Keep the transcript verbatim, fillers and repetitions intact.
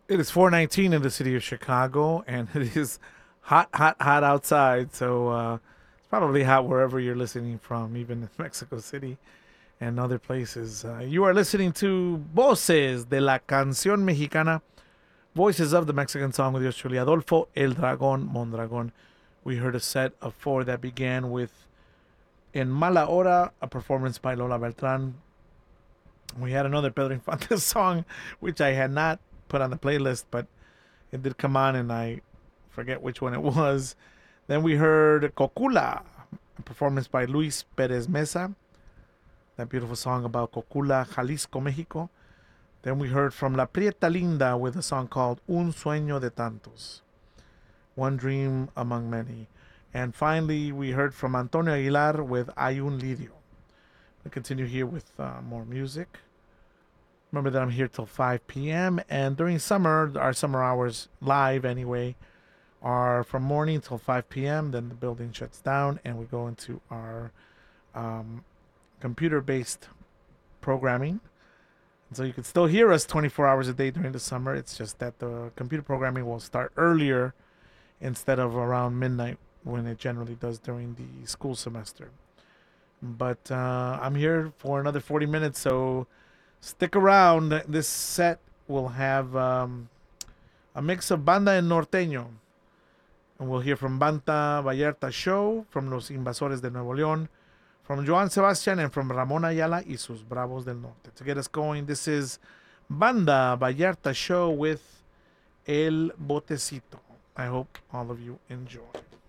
It is four nineteen in the city of Chicago, and it is hot, hot, hot outside. So uh, it's probably hot wherever you're listening from, even in Mexico City and other places. Uh, you are listening to Voces de la Canción Mexicana, Voices of the Mexican Song with yours truly, Adolfo El Dragón Mondragón. We heard a set of four that began with En Mala Hora, a performance by Lola Beltran. We had another Pedro Infante song, which I had not put on the playlist, but it did come on, and I forget which one it was. Then we heard Cocula, a performance by Luis Perez Mesa, that beautiful song about Cocula, Jalisco, Mexico. Then we heard from La Prieta Linda with a song called Un Sueño de Tantos, One Dream Among Many. And finally, we heard from Antonio Aguilar with Hay un Lirio. We continue here with uh, more music. Remember that I'm here till five p.m. And during summer, our summer hours live anyway are from morning till five p.m. Then the building shuts down and we go into our um, computer-based programming. And so you can still hear us twenty-four hours a day during the summer. It's just that the computer programming will start earlier instead of around midnight when it generally does during the school semester. But uh, I'm here for another forty minutes, so stick around. This set will have um, a mix of banda and norteño. And we'll hear from Banda Vallarta Show, from Los Invasores de Nuevo León, from Joan Sebastian, and from Ramón Ayala y sus Bravos del Norte. To get us going, this is Banda Vallarta Show with El Botecito. I hope all of you enjoy.